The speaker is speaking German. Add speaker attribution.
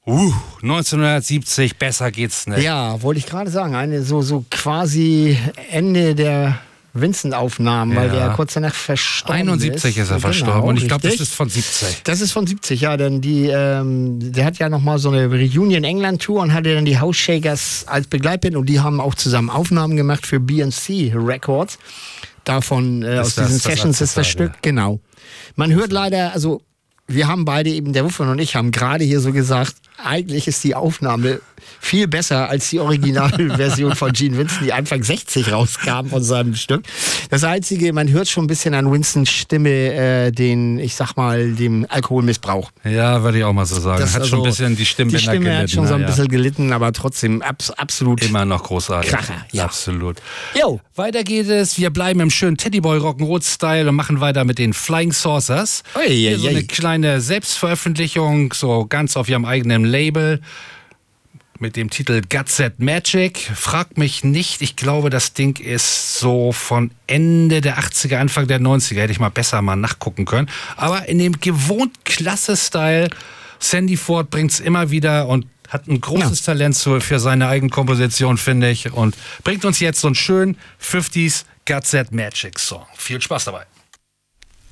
Speaker 1: 1970, besser geht's nicht.
Speaker 2: Ja, wollte ich gerade sagen. Eine so quasi Ende der Vincent-Aufnahmen, weil der kurz danach verstorben
Speaker 1: 71 ist er verstorben und ich glaube, das ist von 70.
Speaker 2: Das ist von 70, ja, denn der hat ja nochmal so eine Reunion England-Tour und hatte dann die House Shakers als Begleitband und die haben auch zusammen Aufnahmen gemacht für B&C Records. Davon aus diesen Sessions ist das Stück, genau. Man hört leider, also wir haben beide eben, der Wuffer und ich haben gerade hier so gesagt, eigentlich ist die Aufnahme viel besser als die Originalversion von Gene Vincent, die Anfang 60 rauskam von seinem Stück. Das Einzige, man hört schon ein bisschen an Vincents Stimme dem Alkoholmissbrauch.
Speaker 1: Ja, würde ich auch mal so sagen.
Speaker 2: Das
Speaker 1: hat schon ein bisschen die Stimme gelitten.
Speaker 2: Die Stimme hat schon so ein bisschen gelitten, aber trotzdem absolut.
Speaker 1: Immer noch großartig.
Speaker 2: Kracher, ja.
Speaker 1: Absolut.
Speaker 2: Jo.
Speaker 1: Weiter geht es. Wir bleiben im schönen Teddyboy Rock'n'Roll-Style und machen weiter mit den Flying Saucers. Hier so eine kleine Selbstveröffentlichung, so ganz auf ihrem eigenen Label. Mit dem Titel Gut Set Magic. Frag mich nicht, ich glaube, das Ding ist so von Ende der 80er, Anfang der 90er. Hätte ich besser nachgucken können. Aber in dem gewohnt klasse Style. Sandy Ford bringt es immer wieder und hat ein großes Talent für seine Eigenkomposition, finde ich. Und bringt uns jetzt so einen schönen 50s Gut Set Magic Song. Viel Spaß dabei.